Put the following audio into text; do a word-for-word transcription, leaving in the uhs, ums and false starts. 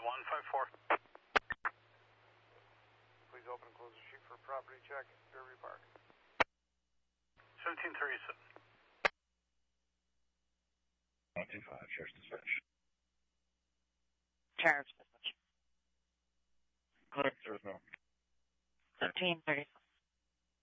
one five four. Please open and close the chute for a property check. Derby Park. seventeen thirty-seven. one two five, Sheriff's Dispatch. Sheriff's Dispatch. Correct, there was no. thirteen thirty-seven.